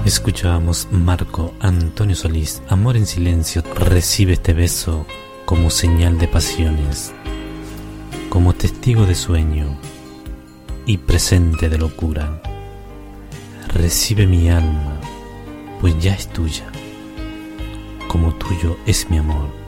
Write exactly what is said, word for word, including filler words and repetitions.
Escuchábamos Marco Antonio Solís, Amor en silencio. Recibe este beso como señal de pasiones, como testigo de sueño y presente de locura. Recibe mi alma, pues ya es tuya, como tuyo es mi amor.